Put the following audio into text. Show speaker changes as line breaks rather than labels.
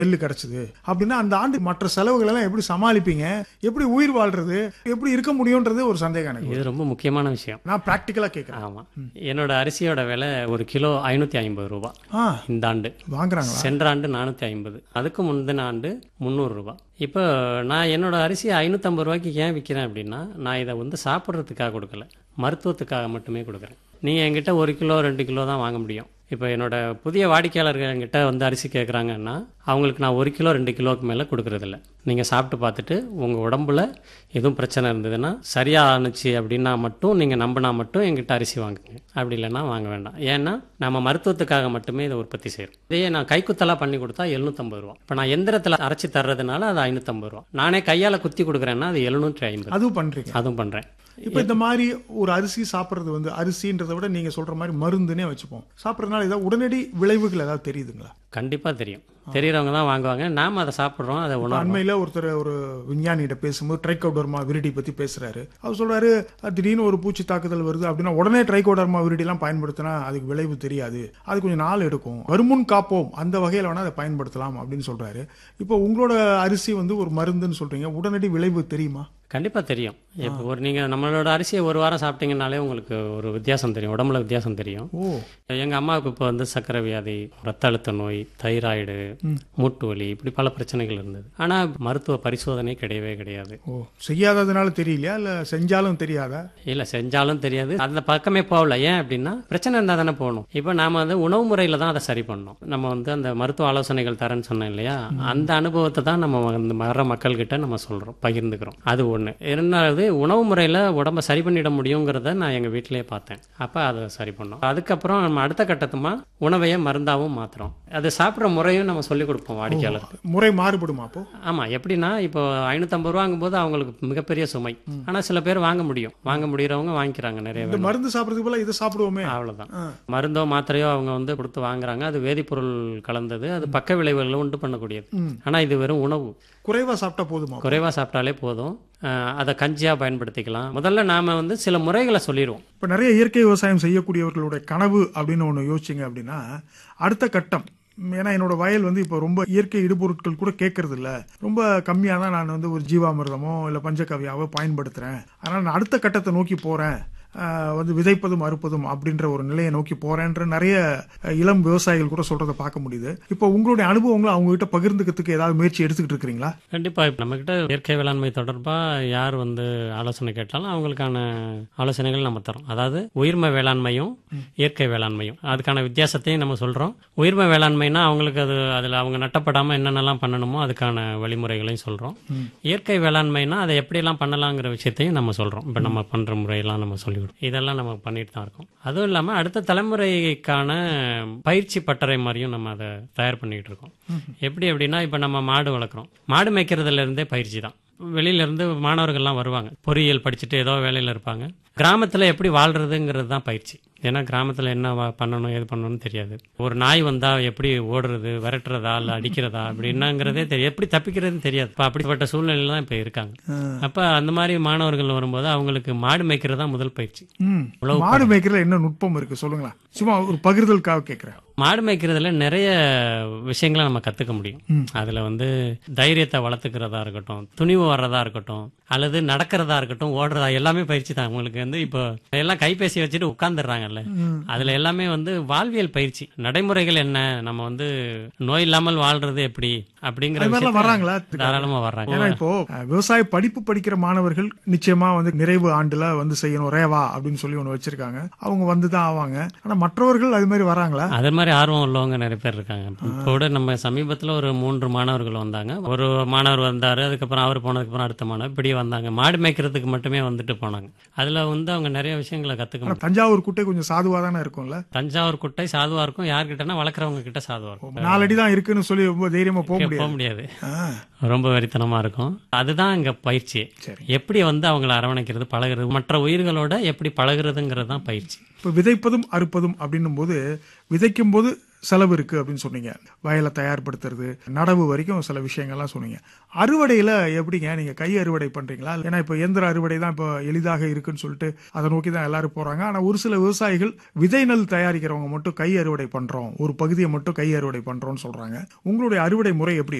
நெல்லு கிடைச்சது அப்படின்னா அந்த ஆண்டு மற்ற செலவுகள் எல்லாம் எப்படி சமாளிப்பீங்க, எப்படி உயிர் வாழ்றது, எப்படி இருக்க முடியும்ன்றது ஒரு சந்தேகம் எனக்கு.
இது ரொம்ப முக்கியமான விஷயம்.
நான் பிராக்டிக்கலா கேட்கறேன்.
ஆமா, என்னோட அரிசியோட விலை ஒரு கிலோ 550 ரூபாய்
ஆ,
இந்த ஆண்டு.
வாங்குறாங்களா?
சென்ற ஆண்டு 450, அதுக்கு முந்தின ஆண்டு 300 ரூபாய். இப்போ நான் என்னோட அரிசியை 550 ரூபாய்க்கு ஏன் விற்கிறேன் அப்படின்னா, நான் இதை வந்து சாப்பிட்றதுக்காக கொடுக்கல, மருத்துவத்துக்காக மட்டுமே கொடுக்குறேன். நீங்கள் என்கிட்ட 1 கிலோ 2 கிலோ தான் வாங்க முடியும். இப்போ என்னோட புதிய வாடிக்கையாளர்கள் என்கிட்ட வந்து அரிசி கேட்குறாங்கன்னா அவங்களுக்கு நான் 1 கிலோ 2 கிலோவுக்கு மேலே கொடுக்குறதில்ல. நீங்கள் சாப்பிட்டு பார்த்துட்டு உங்கள் உடம்புல எதுவும் பிரச்சனை இருந்ததுன்னா சரியாக ஆணுச்சு அப்படின்னா மட்டும் நீங்கள் நம்பினா மட்டும் என்கிட்ட அரிசி வாங்குங்க, அப்படி இல்லைன்னா வாங்க வேண்டாம். ஏன்னா நம்ம மருத்துவத்துக்காக மட்டுமே இதை உற்பத்தி செய்கிறோம். இதே நான் கைக்குத்தலாக பண்ணி கொடுத்தா 750 ரூபா. இப்போ நான் எந்திரத்தில் அரைச்சி தர்றதுனால அது 550 ரூபா. நானே கையால் குத்தி கொடுக்குறேன்னா அது 750.
அதுவும் பண்றீங்க?
அதுவும் பண்ணுறேன்.
இப்ப இந்த மாதிரி ஒரு அரிசி சாப்பிடுறது வந்து அரிசின்றதை விட நீங்க சொல்ற மாதிரி மருந்துனே வச்சுப்போம். சாப்பிட்றதுனால ஏதாவது உடனடி விளைவுகள் ஏதாவது தெரியுதுங்களா?
கண்டிப்பாக தெரியும். தெரியறவங்க தான் வாங்குவாங்க. நாம் அதை சாப்பிட்றோம், அதை உணவு.
அண்மையில ஒருத்தர் ஒரு விஞ்ஞானிகிட்ட பேசும்போது ட்ரைகோடர்மா விரிடி பத்தி பேசுறாரு. அவர் சொல்றாரு, திடீர்னு ஒரு பூச்சி தாக்குதல் வருது அப்படின்னா உடனே ட்ரைகோடர்மா விரிடி எல்லாம் பயன்படுத்தினா அதுக்கு விளைவு தெரியாது, அது கொஞ்சம் நாள் எடுக்கும், வருமுன் காப்போம் அந்த வகையில் வேணா அதை பயன்படுத்தலாம் அப்படின்னு சொல்றாரு. இப்போ உங்களோட அரிசி வந்து ஒரு மருந்துன்னு சொல்றீங்க, உடனடி விளைவு தெரியுமா?
கண்டிப்பாக தெரியும். இப்போ நீங்கள் நம்மளோட அரிசியை 1 வாரம் சாப்பிட்டீங்கனாலே உங்களுக்கு ஒரு வித்தியாசம் தெரியும், உடம்புல வித்தியாசம் தெரியும்.
ஓ,
எங்கள் அம்மாவுக்கு இப்போ வந்து சர்க்கரை வியாதி, ரத்த அழுத்த நோய், தைராய்டு, மூட்டு வலி, இப்படி பல பிரச்சனைகள் இருந்தது. ஆனால் மருத்துவ பரிசோதனை கிடையவே கிடையாது.
ஓ, செய்யாததுனால தெரியலையா இல்ல செஞ்சாலும் தெரியாதா?
இல்லை, செஞ்சாலும் தெரியாது, அந்த பக்கமே போகல. ஏன் அப்படின்னா பிரச்சனை இருந்தால் தானே போகணும். இப்போ நாம் வந்து உணவு முறையில் தான் அதை சரி பண்ணணும். நம்ம வந்து அந்த மருத்துவ ஆலோசனைகள் தரேன்னு சொன்னேன் இல்லையா, அந்த அனுபவத்தை தான் நம்ம வந்து வர மக்கள்கிட்ட நம்ம சொல்கிறோம், பகிர்ந்துக்கிறோம். அது ஒன்று. இரண்டாவது, உணவு முறையில் உடம்பை சரி பண்ணிட முடியுங்கிறத நான் எங்கள் வீட்டிலேயே பார்த்தேன். அப்போ அதை சரி பண்ணோம். அதுக்கப்புறம் நம்ம அடுத்த கட்டத்துமா உணவையே மருந்தாகவும் மாற்றுறோம். அது சாப்பிட்ற முறையும் நம்ம சொல்லிக் கொடுப்போம் வாடிக்கையாளருக்கு.
முறை மாறுபடுமா அப்போ?
ஆமாம். எப்படின்னா இப்போ 550 ரூபாங்கும் போது அவங்களுக்கு மிகப்பெரிய சுமை. ஆனால் சில பேர் வாங்க முடியும், வாங்க முடியறவங்க வாங்கிக்கிறாங்க நிறைய
இந்த
பேர்.
மருந்து சாப்பிட்றதுக்கு போல இதை சாப்பிடுவோமே,
அவ்வளோதான். மருந்தோ மாத்திரையோ அவங்க வந்து கொடுத்து வாங்குறாங்க. அது வேதிப்பொருள் கலந்தது, அது பக்க விளைவுகளை உண்டு பண்ணக்கூடியது. ஆனால் இது வெறும் உணவு.
குறைவா சாப்பிட்டா போதுமா?
குறைவாக சாப்பிட்டாலே போதும். அதை கஞ்சியாக பயன்படுத்திக்கலாம். முதல்ல நாம் வந்து சில முறைகளை சொல்லிடுவோம்.
இப்போ நிறைய இயற்கை விவசாயம் செய்யக்கூடியவர்களுடைய கனவு அப்படின்னு ஒன்று யோசிச்சிங்க அப்படின்னா, அடுத்த கட்டம், ஏன்னா என்னோட வயல் வந்து இப்போ ரொம்ப இயற்கை இடுபொருட்கள் கூட கேட்கறது இல்லை, ரொம்ப கம்மியாக தான் நான் வந்து ஒரு ஜீவாமிர்தமோ இல்லை பஞ்சகவ்யாவோ பயன்படுத்துகிறேன், அதனால் நான் அடுத்த கட்டத்தை நோக்கி போகிறேன், வந்து விதைப்பதும் அறுப்பதும் அப்படின்ற ஒரு நிலையை நோக்கி போறேன்ற நிறைய இளம் விவசாயிகள் கூட சொல்றதை பார்க்க முடியுது. இப்போ உங்களுடைய அனுபவங்களை அவங்க கிட்ட பகிர்ந்துக்கிறதுக்கு ஏதாவது முயற்சி எடுத்துக்கிட்டு இருக்கிறீங்களா?
கண்டிப்பா. இப்போ நம்ம கிட்ட இயற்கை வேளாண்மை தொடர்பா யார் வந்து ஆலோசனை கேட்டாலும் அவங்களுக்கான ஆலோசனைகள் நம்ம தரோம். அதாவது உயிர்ம வேளாண்மையும் இயற்கை வேளாண்மையும் அதுக்கான வித்தியாசத்தையும் நம்ம சொல்றோம். உயிர்ம வேளாண்மைனா அவங்களுக்கு அதில் அவங்க நட்டப்படாம என்னென்னலாம் பண்ணணுமோ அதுக்கான வழிமுறைகளையும் சொல்றோம். இயற்கை வேளாண்மைனா அதை எப்படியெல்லாம் பண்ணலாங்கிற விஷயத்தையும் நம்ம சொல்றோம். இப்போ நம்ம பண்ற முறையெல்லாம் நம்ம சொல்லி இதெல்லாம் நம்ம பண்ணிட்டு தான் இருக்கோம். அதுவும் இல்லாமல் அடுத்த தலைமுறைக்கான பயிற்சி பட்டறை மாதிரியும் நம்ம அதை தயார் பண்ணிட்டு இருக்கோம். எப்படி அப்படின்னா, இப்போ நம்ம மாடு வளர்க்குறோம், மாடு மேய்க்கிறதுல இருந்தே பயிற்சி தான். வெளியிலேருந்து மாணவர்கள்லாம் வருவாங்க, பொறியியல் படிச்சுட்டு ஏதோ வேலையில் இருப்பாங்க. கிராமத்தில் எப்படி வாழ்றதுங்கிறது தான் பயிற்சி. ஏன்னா கிராமத்தில் என்ன பண்ணணும் ஏது பண்ணணும்னு தெரியாது. ஒரு நாய் வந்தால் எப்படி ஓடுறது, விரட்டுறதா இல்லை அடிக்கிறதா அப்படின்னாங்கிறதே தெரியாது, எப்படி தப்பிக்கிறதுன்னு தெரியாது. இப்போ அப்படிப்பட்ட சூழ்நிலையில் தான் இப்போ இருக்காங்க. அப்போ அந்த மாதிரி மாணவர்கள் வரும்போது அவங்களுக்கு மாடு மேய்க்கிறது தான் முதல் பயிற்சி.
மாடு மேய்க்கிறதுல என்ன நுட்பம் இருக்கு சொல்லுங்களா? சும்மா ஒரு பகிர்தலுக்காக கேட்குறேன்.
மாடு மேய்க்கிறதுல நிறைய விஷயங்களை நம்ம கற்றுக்க முடியும். அதில் வந்து தைரியத்தை வளர்த்துக்கிறதா இருக்கட்டும், துணிவு வர்றதா இருக்கட்டும், அல்லது நடக்கிறதா இருக்கட்டும், ஓடுறதா, எல்லாமே பயிற்சி தான். உங்களுக்கு வந்து இப்போ எல்லாம் கைபேசி வச்சுட்டு உட்கார்ந்துடுறாங்கல்ல, அதில் எல்லாமே வந்து வாழ்வியல் பயிற்சி. நடைமுறைகள் என்ன, நம்ம வந்து நோய் இல்லாமல் வாழ்றது எப்படி அப்படிங்கிற
வர்றாங்களா?
தாராளமாக வர்றாங்க.
ஏன்னா இப்போ விவசாய படிப்பு படிக்கிற மாணவர்கள் நிச்சயமா வந்து நிறைவு ஆண்டுல வந்து செய்யணும் ரேவா அப்படின்னு சொல்லி ஒன்று வச்சிருக்காங்க, அவங்க வந்து தான் ஆவாங்க. ஆனா மற்றவர்கள் அது மாதிரி வராங்களா?
அதே மாதிரி ஆர்வம் உள்ளவங்க நிறைய பேர் இருக்காங்க. இப்போ கூட நம்ம சமீபத்தில் ஒரு 3 மாணவர்கள் வந்தாங்க. ஒரு மாணவர் வந்தாரு, அதுக்கப்புறம் அவர் போனதுக்கப்புறம் அடுத்த மாணவர் இப்படி வந்தாங்க. மாடு மேய்க்கிறதுக்கு மட்டுமே வந்துட்டு போனாங்க. அதுல வந்து அவங்க நிறைய விஷயங்களை கத்துக்கணும்.
தஞ்சாவூர் குட்டை கொஞ்சம் சாதுவா தானே இருக்கும்ல?
தஞ்சாவூர் குட்டை சாதுவா இருக்கும். யார்கிட்டனா வளர்க்குறவங்க கிட்ட சாதுவா இருக்கும்.
4 அடி தான் இருக்குன்னு சொல்லி ரொம்ப தைரியமா போக
முடியாது, ரொம்ப வெறித்தனமா இருக்கும். அதுதான் இங்க பயிற்சி. எப்படி வந்து அவங்களை அரவணைக்கிறது, பழகிறது, மற்ற உயிர்களோட எப்படி பழகுறதுங்கிறது தான் பயிற்சி.
இப்போ விதைப்பதும் அறுப்பதும் அப்படின்னும் போது, விதைக்கும் போது செலவு இருக்கு அப்படின்னு சொன்னீங்க. வயலை தயார்படுத்துறது, நடவு வரைக்கும் சில விஷயங்கள்லாம் சொன்னீங்க. அறுவடையில எப்படிங்க நீங்க கை அறுவடை பண்றீங்களா? ஏன்னா இப்போ இயந்திர அறுவடை தான் இப்போ எளிதாக இருக்குன்னு சொல்லிட்டு அதை நோக்கி தான் எல்லாரும் போறாங்க. ஆனா ஒரு சில விவசாயிகள் விதை நெல் தயாரிக்கிறவங்க மட்டும் கை அறுவடை பண்றோம், ஒரு பகுதியை மட்டும் கை அறுவடை பண்றோம்னு சொல்றாங்க. உங்களுடைய அறுவடை முறை எப்படி?